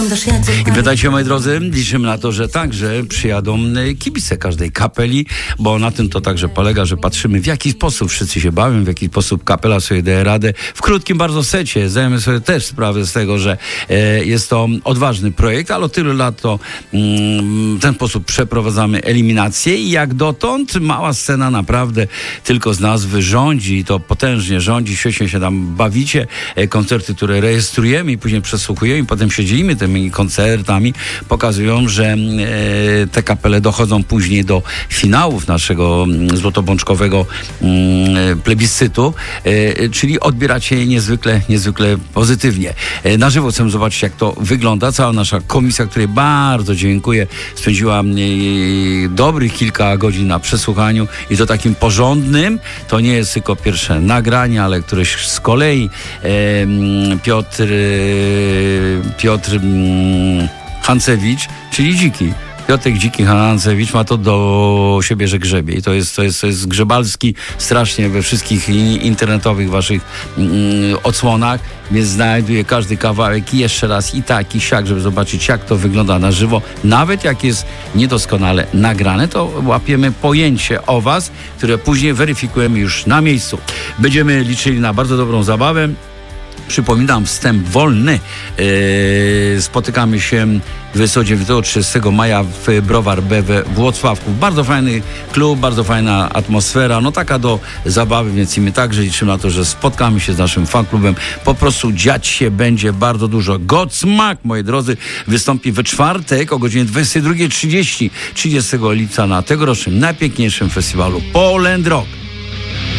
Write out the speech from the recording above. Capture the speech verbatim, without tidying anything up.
I pytajcie, moi drodzy, liczymy na to, że także przyjadą kibice każdej kapeli, bo na tym to także polega, że patrzymy, w jaki sposób wszyscy się bawią, w jaki sposób kapela sobie daje radę. W krótkim bardzo secie zdajemy sobie też sprawę z tego, że e, jest to odważny projekt, ale od tylu lat to mm, w ten sposób przeprowadzamy eliminację i jak dotąd mała scena naprawdę tylko z nazwy rządzi i to potężnie rządzi, świetnie się tam bawicie, e, koncerty, które rejestrujemy i później przesłuchujemy i potem się dzielimy tymi koncertami, pokazują, że e, te kapele dochodzą później do finałów naszego złotobączkowego e, plebiscytu, e, czyli odbieracie je niezwykle, niezwykle pozytywnie. E, na żywo chcemy zobaczyć, jak to wygląda. Cała nasza komisja, której bardzo dziękuję, spędziła e, dobrych kilka godzin na przesłuchaniu i to takim porządnym. To nie jest tylko pierwsze nagranie, ale któreś z kolei e, Piotr e, Piotr Hancewicz, czyli Dziki. Piotrek Dziki Hancewicz ma to do siebie, że grzebie. I to jest, to jest, to jest grzebalski strasznie we wszystkich internetowych waszych mm, odsłonach, więc znajduje każdy kawałek i jeszcze raz i tak, i siak, żeby zobaczyć, jak to wygląda na żywo. Nawet jak jest niedoskonale nagrane, to łapiemy pojęcie o was, które później weryfikujemy już na miejscu. Będziemy liczyli na bardzo dobrą zabawę. Przypominam, wstęp wolny. Yy, spotykamy się dwudziestego dziewiątego trzydziestego maja w Browar B we Włocławku. Bardzo fajny klub, bardzo fajna atmosfera, no taka do zabawy, więc i my także liczymy na to, że spotkamy się z naszym fanklubem. Po prostu dziać się będzie bardzo dużo. Godsmack, moi drodzy, wystąpi we czwartek o godzinie dwudziestej drugiej trzydzieści trzydziestego lipca na tegorocznym najpiękniejszym festiwalu Poland Rock.